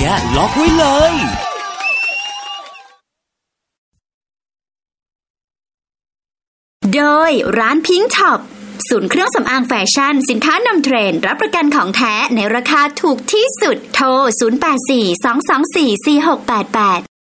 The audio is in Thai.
นี้ล็อกไว้เลยโดยร้านพิงค์ช็อปศูนย์เครื่องสำอางแฟชั่นสินค้านำเทรนด์รับประกันของแท้ในราคาถูกที่สุดโทร0842244688